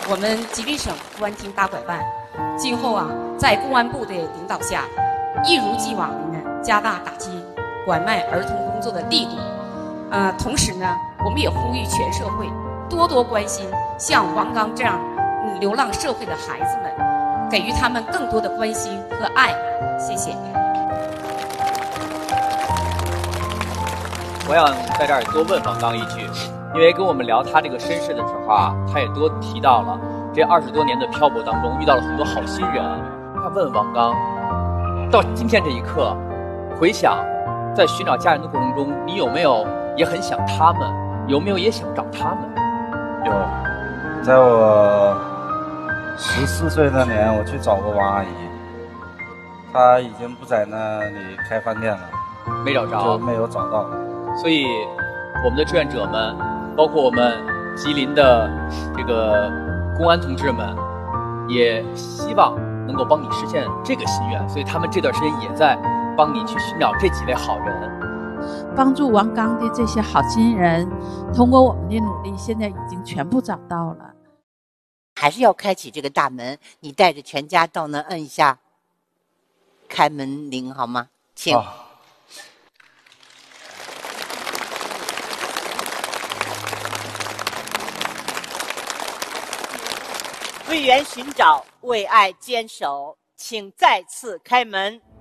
我们吉林省公安厅大拐办今后在公安部的领导下，一如既往的呢，加大打击拐卖儿童工作的力度。同时呢，我们也呼吁全社会多多关心像王刚这样流浪社会的孩子们，给予他们更多的关心和爱。谢谢。 我想在这儿多问王刚一句，因为跟我们聊他这个身世的时候他也多提到了这20多年的漂泊当中遇到了很多好心人。他问王刚，到今天这一刻，回想在寻找家人的过程中，你有没有也很想他们？有没有也想找他们？ 有，在我14岁那年，我去找过王阿姨，她已经不在那里开饭店了， 没找着， 就没有找到。 所以，我们的志愿者们，包括我们吉林的这个公安同志们，也希望能够帮你实现这个心愿。所以，他们这段时间也在帮你去寻找这几位好人。 帮助王刚的这些好心人，通过我们的努力，现在已经全部找到了。 还是要开启这个大门，你带着全家到那摁一下开门铃好吗？请。为缘寻找，为爱坚守，请再次开门。